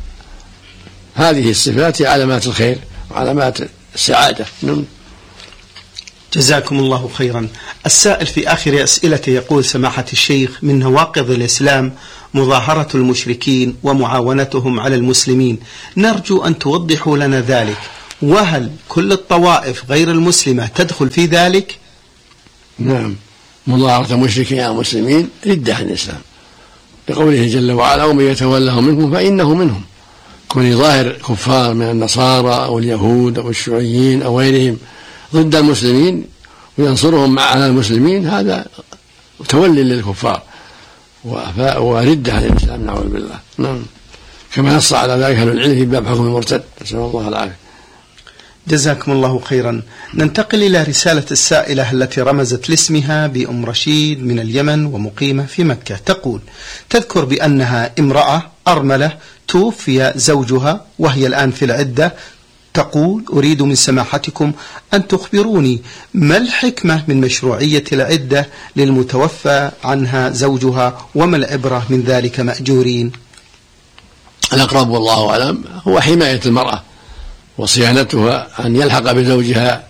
هذه الصفات هي علامات الخير وعلامات السعادة. جزاكم الله خيرا. السائل في آخر أسئلته يقول: سماحة الشيخ، من نواقض الإسلام مظاهرة المشركين ومعاونتهم على المسلمين، نرجو أن توضحوا لنا ذلك، وهل كل الطوائف غير المسلمة تدخل في ذلك؟ نعم، مظاهرة المشركين على المسلمين ردة عن الإسلام، لقوله جل وعلا: ومن يتولهم منكم فإنه منهم. كون يظاهر كفار من النصارى أو اليهود أو الشيوعيين أو غيرهم ضد المسلمين وينصرهم على المسلمين، هذا تولي للكفار وردة عن الإسلام، نعوذ بالله. نعم، كما نص على ذلك أهل العلم في باب حكم المرتد، نسأل الله العافية. جزاكم الله خيرا. ننتقل إلى رسالة السائلة التي رمزت لاسمها بأم رشيد من اليمن ومقيمة في مكة. تقول: تذكر بأنها امرأة أرملة توفي زوجها وهي الآن في العدة. تقول: أريد من سماحتكم أن تخبروني ما الحكمة من مشروعية العدة للمتوفى عنها زوجها، وما العبرة من ذلك مأجورين؟ الأقرب والله أعلم هو حماية المرأة وصيانتها، أن يلحق بزوجها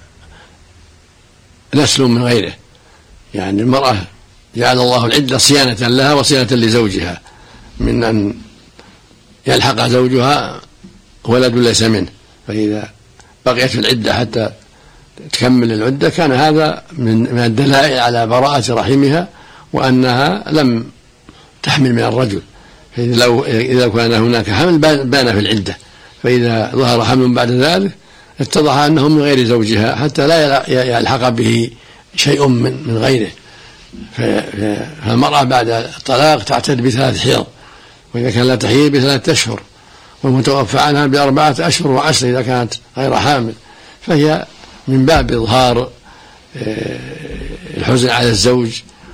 نسل من غيره. يعني المرأة جعل الله العدة صيانة لها وصيانة لزوجها، من أن يلحق زوجها ولد ليس منه، فإذا بقيت في العدة حتى تكمل العدة كان هذا من الدلائل على براءة رحمها وأنها لم تحمل من الرجل. لو إذا كان هناك حمل بان في العدة، فإذا ظهر حمل بعد ذلك اتضح أنه من غير زوجها حتى لا يلحق به شيء من غيره. فالمرأة بعد الطلاق تعتد بثلاث حيض، وإذا كان لا تحيض بثلاثة أشهر، والمتوفى عنها بأربعة أشهر وعشر إذا كانت غير حامل. فهي من باب إظهار الحزن على الزوج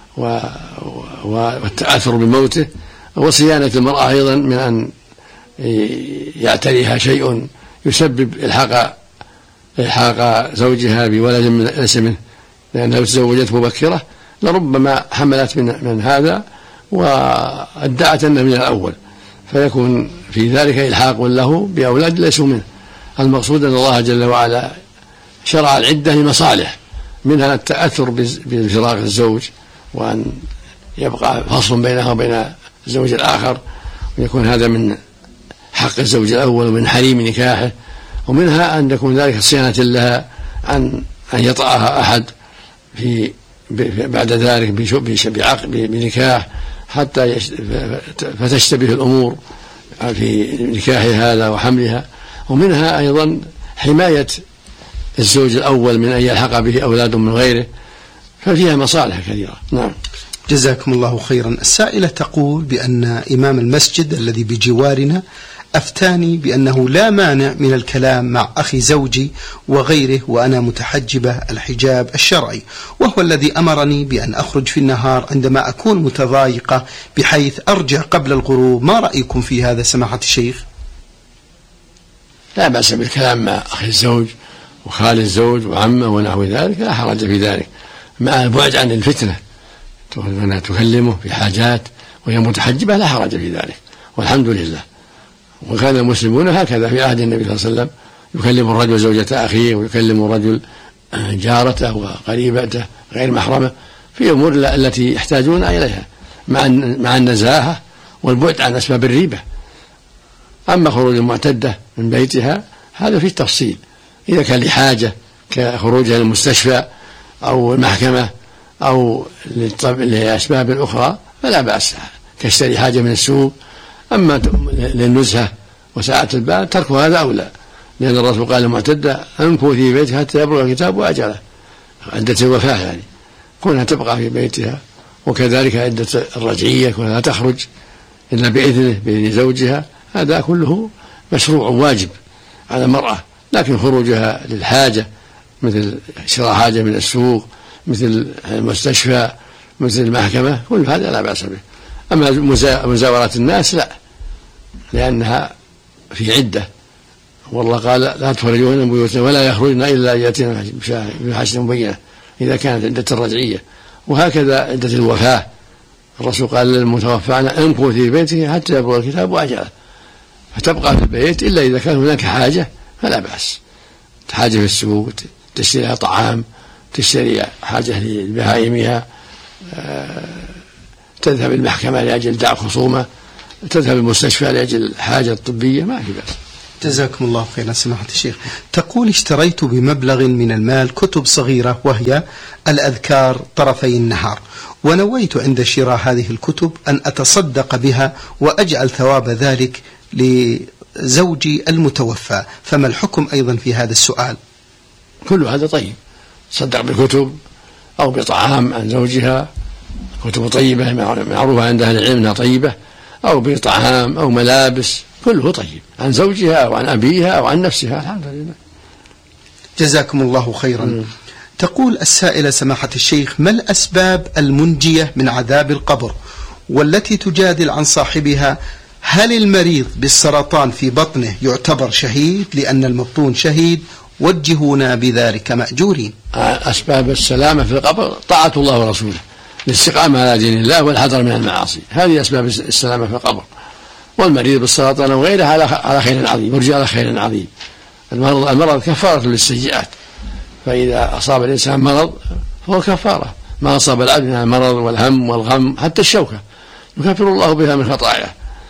والتأثر بموته، وصيانة المرأة أيضا من أن يعتريها شيء يسبب إلحاق إلحاق زوجها بولد ليس منه، لأنها تزوجت مبكرة لربما حملت من, من هذا وادعت أنه من الأول، فيكون في ذلك إلحاق له بأولاد ليسوا منه. المقصود أن الله جل وعلا شرع العدة لمصالح، منها التأثر بفراق الزوج، وأن يبقى فصل بينها وبين الزوج الآخر، ويكون هذا من حق الزوج الأول ومن حريم نكاحه، ومنها أن يكون ذلك صيانة لها عن أن يطأها أحد في بعد ذلك بعقد بنكاح حتى فتشتبه الأمور في نكاحها هذا وحملها. ومنها أيضا حماية الزوج الأول من أن يلحق به أولاد من غيره، ففيها مصالح كثيرة. نعم، جزاكم الله خيرا. السائلة تقول بأن إمام المسجد الذي بجوارنا أفتاني بأنه لا مانع من الكلام مع أخي زوجي وغيره وأنا متحجبة الحجاب الشرعي، وهو الذي أمرني بأن أخرج في النهار عندما أكون متضايقة بحيث أرجع قبل الغروب. ما رأيكم في هذا سماحة الشيخ؟ لا بأس بالكلام مع أخي الزوج وخال الزوج وعمه ونحو ذلك، لا حرج في ذلك، مع البعد عن الفتنة. أنها تكلمه في حاجات وهي متحجبة لا حرج في ذلك، والحمد لله. وكان المسلمون هكذا في عهد النبي صلى الله عليه وسلم، يكلم الرجل زوجة أخيه ويكلم الرجل جارته وقريبته غير محرمة في أمور التي يحتاجون إليها مع مع النزاهة والبعد عن أسباب الريبة. أما خروج المعتدة من بيتها هذا في التفصيل، إذا كان لحاجة كخروجها للمستشفى أو المحكمة أو لأسباب أخرى فلا بأس، كاشتري حاجة من السوق. أما للنزهة وساعة البال ترك هذا أولى، لأن الرسول قال المعتدة أنكو في بيتها حتى يبلغ الكتاب وأجله، عدة الوفاة يعني كونها تبقى في بيتها. وكذلك عدة الرجعية كونها لا تخرج إلا بإذنه بإذن زوجها، هذا كله مشروع واجب على المرأة. لكن خروجها للحاجة مثل شراء حاجة من السوق، مثل المستشفى، مثل المحكمة، كل هذا لا بأس به. أما مزاورات الناس لا، لأنها في عدة، والله قال لا تخرجوهن من بيوتنا ولا يخرجن إلا يأتين بحاجة مبينة إذا كانت عدة الرجعية. وهكذا عدة الوفاة الرسول قال للمتوفى عنها أمكث في بيته حتى يبلغ الكتاب وأجله، فتبقى في البيت إلا إذا كان هناك حاجة فلا بأس، حاجة في السوق تشتريها طعام، تشتري حاجة لبهائمها، تذهب المحكمة لأجل دع خصومة، تذهب المستشفى لأجل حاجة طبية، ما في بأس. جزاكم الله خيرا سماحة الشيخ. تقول اشتريت بمبلغ من المال كتب صغيرة وهي الأذكار طرفي النهار، ونويت عند شراء هذه الكتب أن أتصدق بها وأجعل ثواب ذلك لزوجي المتوفى، فما الحكم أيضا في هذا السؤال؟ كل هذا طيب، صدق بكتب أو بطعام عن زوجها، كتب طيبة معروفة عند أهل العلم أنها طيبة، أو بطعام أو ملابس، كله طيب عن زوجها أو عن أبيها أو عن نفسها، الحمد لله. جزاكم الله خيرا. م. تقول السائلة سماحة الشيخ: ما الأسباب المنجية من عذاب القبر والتي تجادل عن صاحبها؟ هل المريض بالسرطان في بطنه يعتبر شهيد لأن المبطون شهيد؟ وجهونا بذلك مأجورين. أسباب السلامة في القبر طاعة الله ورسوله، الاستقامة على دين الله والحذر من المعاصي، هذه أسباب السلامة في القبر. والمريض بالسرطان وغيره على خير عظيم، يرجى على خير عظيم. المرض, المرض كفارة للسيئات، فإذا أصاب الإنسان مرض فهو كفارة، ما أصاب العبد من المرض والهم والغم حتى الشوكة يكفر الله بها من خطاياه.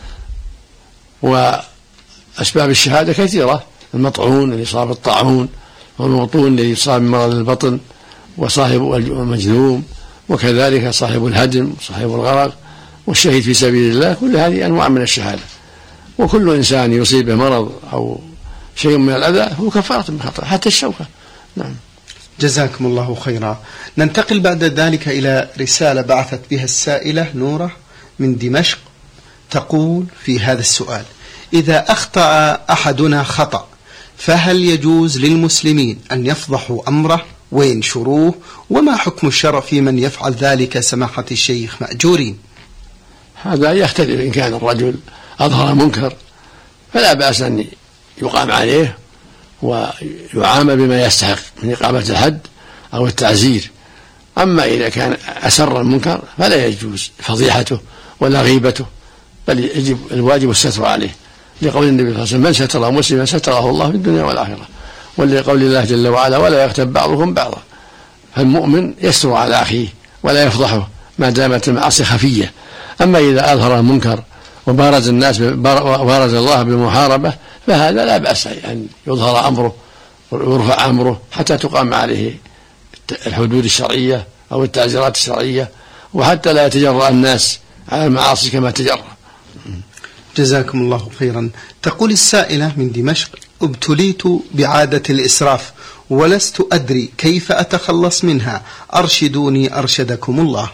وأسباب الشهادة كثيرة، المطعون اللي صاب الطاعون، والمبطون اللي صاب مرض البطن، وصاحب المجذوم، وكذلك صاحب الهدم وصاحب الغرق والشهيد في سبيل الله، كل هذه أنواع من الشهادة. وكل إنسان يصيبه مرض أو شيء من الأذى هو كفارة من خطأ حتى الشوكة. نعم. جزاكم الله خيرا. ننتقل بعد ذلك إلى رسالة بعثت بها السائلة نورة من دمشق، تقول في هذا السؤال: إذا أخطأ أحدنا خطأ فهل يجوز للمسلمين أن يفضحوا أمره وينشروه؟ وما حكم الشرع في من يفعل ذلك سماحة الشيخ مأجورين؟ هذا يختلف، إن كان الرجل أظهر منكر فلا بأس أن يقام عليه ويعامل بما يستحق من إقامة الحد أو التعزير. أما إذا كان أسر المنكر فلا يجوز فضيحته ولا غيبته، بل يجب الواجب الستر عليه، لقول النبي صلى الله عليه وسلم: من ستر مسلما ستره الله في الدنيا والآخرة. ولقول الله جل وعلا: ولا يغتب بعضكم بعضا. فالمؤمن يستر على أخيه ولا يفضحه ما دامت المعاصي خفية. أما إذا أظهر المنكر وبارز الناس وبارز الله بالمحاربة فهذا لا بأس أن يظهر أمره ويرفع أمره حتى تقام عليه الحدود الشرعية أو التعزيرات الشرعية، وحتى لا يتجرأ الناس على المعاصي كما تجرأ. جزاكم الله خيرا. تقول السائلة من دمشق: ابتليت بعادة الإسراف ولست أدري كيف أتخلص منها، أرشدوني أرشدكم الله.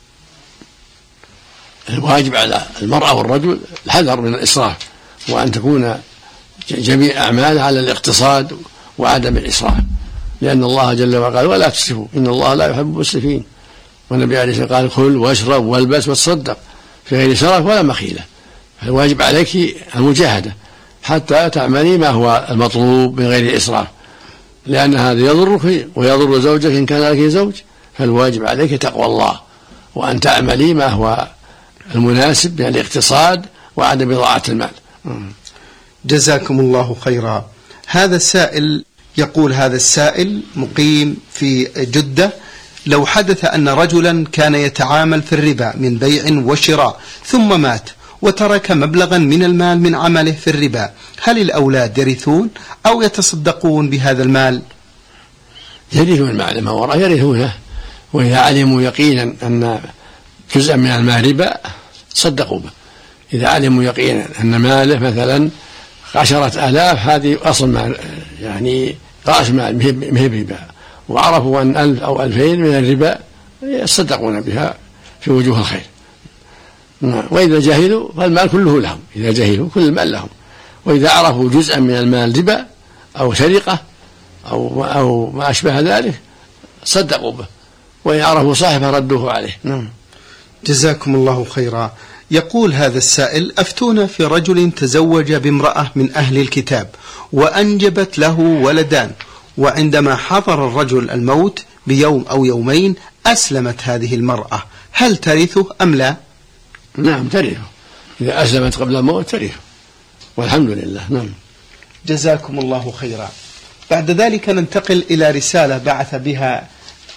الواجب على المرأة والرجل الحذر من الإسراف، وأن تكون جميع أعمالها على الاقتصاد وعدم الإسراف، لأن الله جل وعلا قال: ولا تسرفوا إن الله لا يحب المسرفين. والنبي عليه الصلاة والسلام قال: كل واشرب والبس وتصدق في غير سرف ولا مخيلة. فالواجب عليك المجاهدة حتى تعملي ما هو المطلوب من غير إسراف، لأن هذا يضرك ويضر زوجك إن كان لك زوج. فالواجب عليك تقوى الله، وأن تعملي ما هو المناسب من الاقتصاد وعدم إضاعة المال. جزاكم الله خيرا. هذا السائل يقول: هذا السائل مقيم في جدة: لو حدث أن رجلا كان يتعامل في الربا من بيع وشراء ثم مات وترك مبلغا من المال من عمله في الربا، هل الأولاد يرثون أو يتصدقون بهذا المال؟ يرثون المال ما وراء، يرثونه، وإذا علموا يقينا أن جزءا من المال ربا صدقوا به. إذا علموا يقينا أن ماله مثلا عشرة آلاف، هذه أصل مال يعني رأس مال مهب ربا، وعرفوا أن ألف أو ألفين من الربا يصدقون بها في وجوه الخير. وإذا جهلوا فالمال كله لهم، إذا جهلوا كل المال لهم. وإذا عرفوا جزءا من المال ربا أو سرقة أو أو ما أشبه ذلك صدقوا به، وإن عرفوا صاحبه ردوه عليه. نعم. جزاكم الله خيرا. يقول هذا السائل: أفتونا في رجل تزوج بامرأة من أهل الكتاب وأنجبت له ولدان، وعندما حضر الرجل الموت بيوم أو يومين أسلمت هذه المرأة، هل ترثه أم لا؟ نعم ترثه، إذا أسلمت قبل الموت ترثه، والحمد لله. نعم. جزاكم الله خيرا. بعد ذلك ننتقل إلى رسالة بعث بها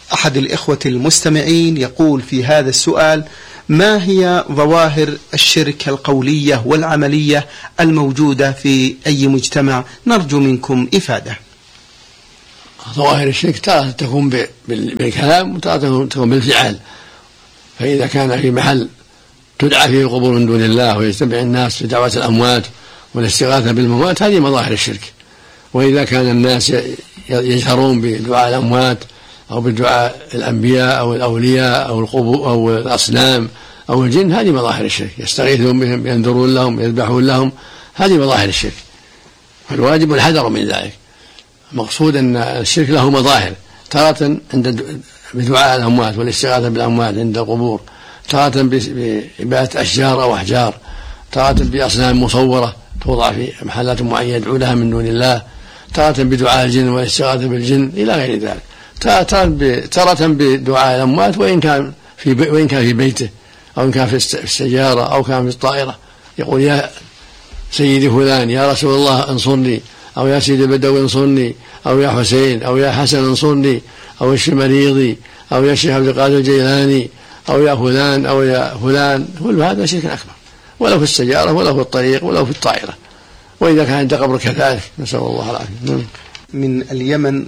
أحد الإخوة المستمعين يقول في هذا السؤال: ما هي ظواهر الشرك القولية والعملية الموجودة في أي مجتمع؟ نرجو منكم إفادة. ظواهر الشرك تارة تكون بالكلام وتارة تكون بالفعل. فإذا كان في محل تدعى فيه القبور من دون الله ويجتمع الناس لدعوة الأموات والاستغاثة بالموات، هذه مظاهر الشرك. وإذا كان الناس يجهرون بدعاء الأموات أو بدعاء الأنبياء أو الأولياء أو القبور أو الأصنام أو الجن، هذه مظاهر الشرك. يستغيثون بهم، ينذرون لهم، يذبحون لهم، هذه مظاهر الشرك. فالواجب الحذر من ذلك. مقصود أن الشرك له مظاهر، تارة عند بدعاء الأموات والاستغاثة بالأموات عند القبور، تارة بعبادة أشجار أو أحجار، تارة بأصنام مصورة توضع في محلات معينة يدعو لها من دون الله، تارة بدعاء الجن والاستغاثة بالجن إلى غير ذلك، تارة بدعاء الأموات وإن كان في وإن كان في بيته أو إن كان في السيارة أو كان في الطائرة، يقول: يا سيدي فلان، يا رسول الله انصرني، أو يا سيدي البدوي انصرني، أو يا حسين، أو يا حسن انصرني، أو اشف مريضي، أو يا شيخ عبد القادر الجيلاني، أو يا فلان، أو يا فلان. كل هذا شرك أكبر، ولو في السيارة ولو في الطريق ولو في الطائرة، وإذا كان عند قبر كذلك، نسأل الله العافية. من اليمن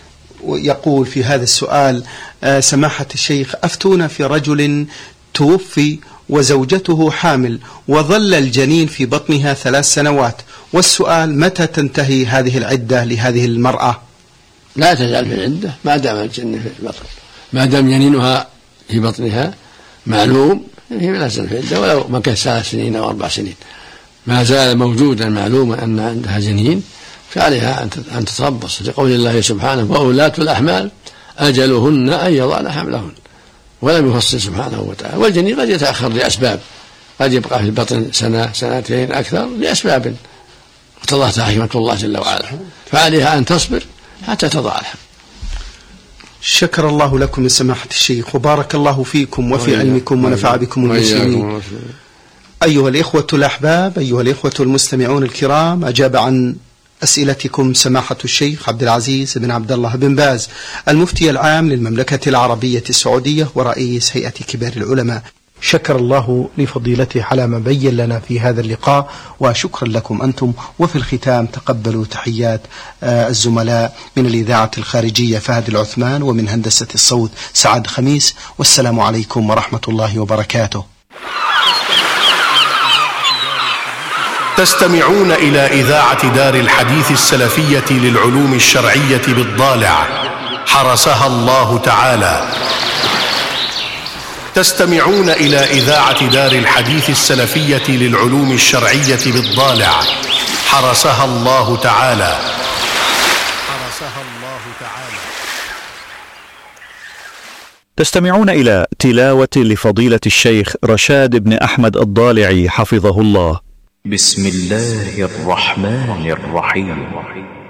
يقول في هذا السؤال: آه سماحة الشيخ، أفتونا في رجل توفي وزوجته حامل وظل الجنين في بطنها ثلاث سنوات، والسؤال: متى تنتهي هذه العدة لهذه المرأة؟ لا تزال في العدة ما دام الجنين في البطن، ما دام جنينها في بطنها معلوم، هي لا تزال في العدة ولو مكث ثلاث سنين أو أربع سنين، ما زال موجودا معلوما أن عندها جنين، فعليها أن تتربص، لقول الله سبحانه: وأولاة الأحمال أجلهن أن يضعن حملهن. ولم يفصل سبحانه وتعالى. والجنين قد يتأخر لأسباب، قد يبقى في البطن سنة سنتين أكثر لأسباب اقتضتها حكمة الله جل وعلا، فعليها أن تصبر حتى تضع الحمل. شكر الله لكم يا سماحة الشيخ، وبارك الله فيكم وفي علمكم ونفع بكم المسلمين. أيها الإخوة الأحباب، أيها الإخوة المستمعون الكرام، أجاب عن أسئلتكم سماحة الشيخ عبد العزيز بن عبد الله بن باز، المفتي العام للمملكة العربية السعودية ورئيس هيئة كبار العلماء. شكر الله لفضيلته على ما بين لنا في هذا اللقاء، وشكرا لكم أنتم. وفي الختام تقبلوا تحيات الزملاء من الإذاعة الخارجية فهد العثمان، ومن هندسة الصوت سعد خميس، والسلام عليكم ورحمة الله وبركاته. تستمعون إلى إذاعة دار الحديث السلفية للعلوم الشرعية بالضالع، حرسها الله تعالى. تستمعون إلى إذاعة دار الحديث السلفية للعلوم الشرعية بالضالع، حرسها الله تعالى. حرسها الله تعالى. تستمعون إلى تلاوة لفضيلة الشيخ رشاد بن أحمد الضالعي حفظه الله. بسم الله الرحمن الرحيم.